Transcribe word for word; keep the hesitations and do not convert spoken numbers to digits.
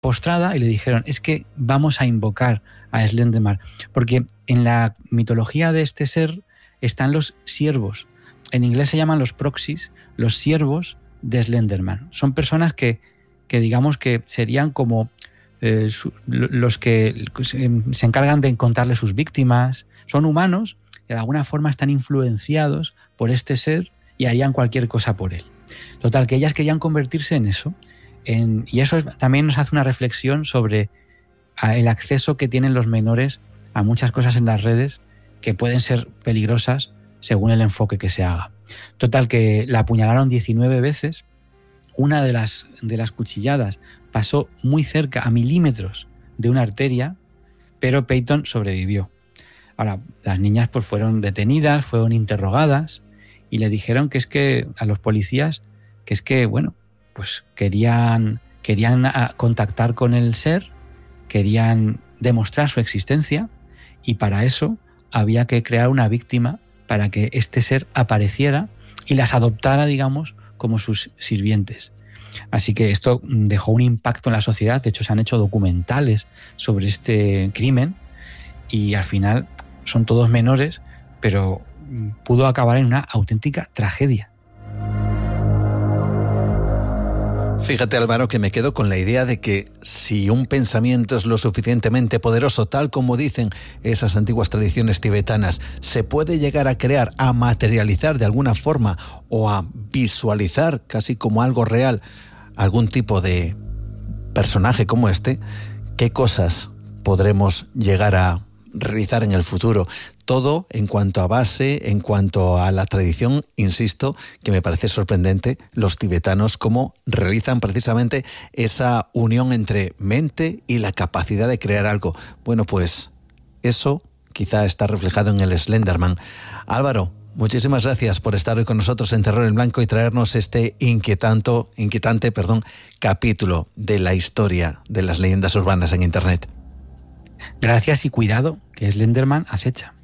postrada y le dijeron, es que vamos a invocar a Slenderman, porque en la mitología de este ser están los siervos. En inglés se llaman los proxies, los siervos de Slenderman. Son personas que, que digamos que serían como eh, su, los que se encargan de encontrarle sus víctimas. Son humanos que de alguna forma están influenciados por este ser y harían cualquier cosa por él. Total, que ellas querían convertirse en eso. En, y eso es, también nos hace una reflexión sobre a, el acceso que tienen los menores a muchas cosas en las redes que pueden ser peligrosas según el enfoque que se haga. Total, que la apuñalaron diecinueve veces. Una de las, de las cuchilladas pasó muy cerca, a milímetros de una arteria, pero Peyton sobrevivió. Ahora, las niñas pues, fueron detenidas, fueron interrogadas y le dijeron que es que a los policías, que es que, bueno, pues querían, querían contactar con el ser, querían demostrar su existencia y para eso había que crear una víctima para que este ser apareciera y las adoptara, digamos, como sus sirvientes. Así que esto dejó un impacto en la sociedad. De hecho, se han hecho documentales sobre este crimen y al final son todos menores, pero pudo acabar en una auténtica tragedia. Fíjate, Álvaro, que me quedo con la idea de que si un pensamiento es lo suficientemente poderoso, tal como dicen esas antiguas tradiciones tibetanas, se puede llegar a crear, a materializar de alguna forma o a visualizar casi como algo real algún tipo de personaje como este, ¿qué cosas podremos llegar a realizar en el futuro? Todo en cuanto a base, en cuanto a la tradición, insisto, que me parece sorprendente los tibetanos cómo realizan precisamente esa unión entre mente y la capacidad de crear algo. Bueno, pues eso quizá está reflejado en el Slenderman. Álvaro, muchísimas gracias por estar hoy con nosotros en Terror en Blanco y traernos este inquietante, inquietante, perdón, capítulo de la historia de las leyendas urbanas en Internet. Gracias y cuidado, que Slenderman acecha.